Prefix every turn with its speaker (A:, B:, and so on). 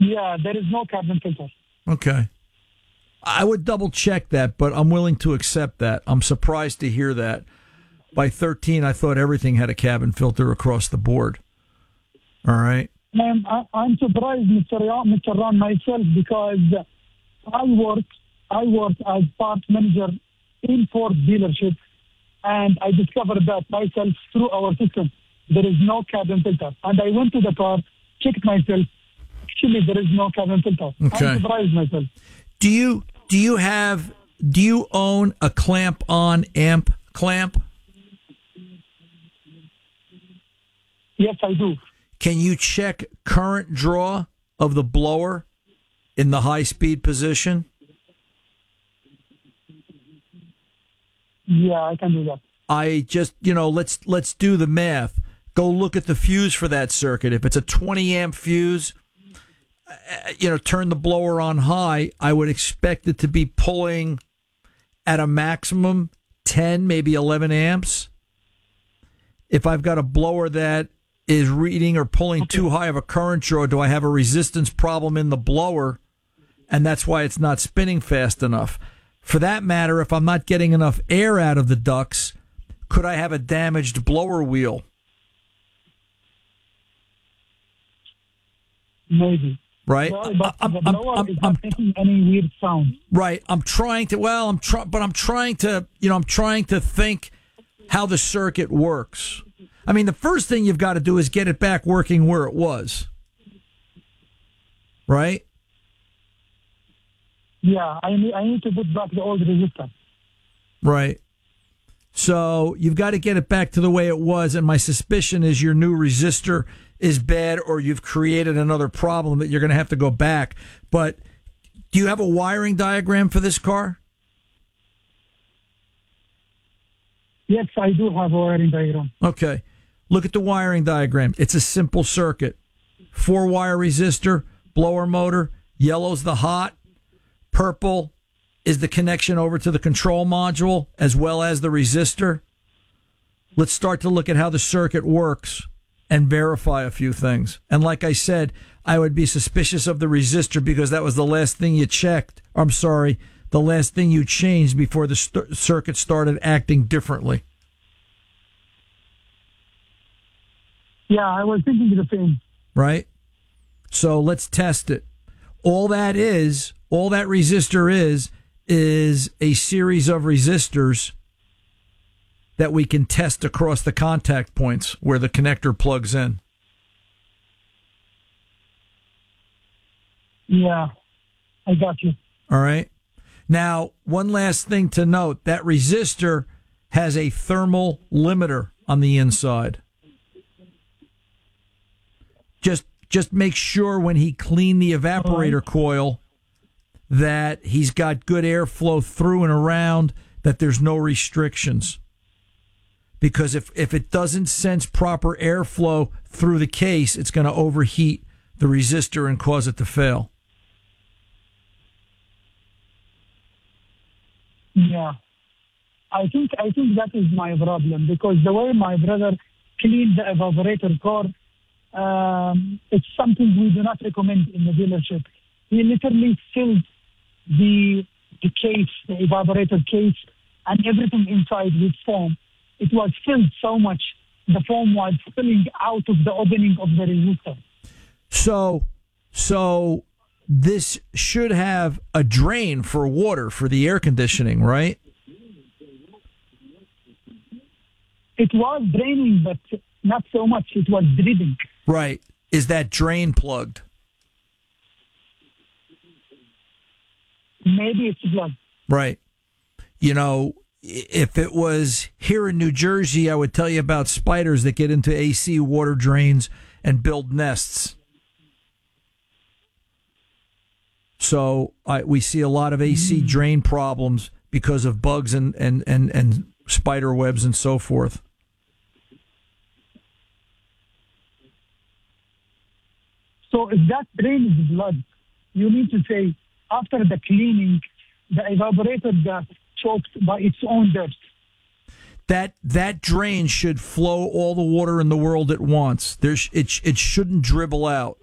A: Yeah, there is no carbon filter.
B: Okay. I would double check that, but I'm willing to accept that. I'm surprised to hear that. By 13, I thought everything had a cabin filter across the board. All right.
A: I'm surprised, Mr. Ron, myself, because I work as part manager in Ford dealership, and I discovered that myself through our system. There is no cabin filter. And I went to the car, checked myself. Actually, there is no cabin filter.
B: Okay.
A: I'm surprised myself.
B: Do you own a clamp-on amp clamp?
A: Yes, I do.
B: Can you check current draw of the blower in the high-speed position?
A: Yeah, I can do that.
B: I just, let's do the math. Go look at the fuse for that circuit. If it's a 20-amp fuse, turn the blower on high. I would expect it to be pulling at a maximum 10, maybe 11 amps. If I've got a blower that is reading or pulling too high of a current draw, do I have a resistance problem in the blower, and that's why it's not spinning fast enough? For that matter, if I'm not getting enough air out of the ducts, could I have a damaged blower wheel?
A: Maybe.
B: Right?
A: But the blower is not making any weird sound.
B: Right. I'm trying to think how the circuit works. I mean, the first thing you've got to do is get it back working where it was. Right?
A: Yeah, I need to put back the old resistor.
B: Right. So you've got to get it back to the way it was, and my suspicion is your new resistor is bad, or you've created another problem that you're going to have to go back. But do you have a wiring diagram for this car?
A: Yes, I do have a wiring diagram.
B: Okay. Look at the wiring diagram. It's a simple circuit. 4-wire resistor, blower motor, yellow's the hot, purple is the connection over to the control module as well as the resistor. Let's start to look at how the circuit works and verify a few things. And like I said, I would be suspicious of the resistor because that was the last thing you checked. The last thing you changed before the circuit started acting differently.
A: Yeah, I was thinking the same.
B: Right? So let's test it. All that resistor is a series of resistors that we can test across the contact points where the connector plugs in.
A: Yeah, I got you.
B: All right. Now, one last thing to note, that resistor has a thermal limiter on the inside. Just make sure when he cleaned the evaporator coil that he's got good airflow through and around, that there's no restrictions. Because if it doesn't sense proper airflow through the case, it's going to overheat the resistor and cause it to fail.
A: Yeah. I think that is my problem, because the way my brother cleaned the evaporator core, it's something we do not recommend in the dealership. He literally filled the case, the evaporator case, and everything inside with foam. It was filled so much, the foam was spilling out of the opening of the resistor.
B: So this should have a drain for water for the air conditioning, right?
A: It was draining, but not so much. It was dripping.
B: Right. Is that drain plugged?
A: Maybe it's plugged.
B: Right. If it was here in New Jersey, I would tell you about spiders that get into AC water drains and build nests. So we see a lot of AC drain problems because of bugs and spider webs and so forth.
A: So if that drain is blood, you need to say after the cleaning, the evaporator got choked by its own dirt.
B: That drain should flow all the water in the world at once. It shouldn't dribble out.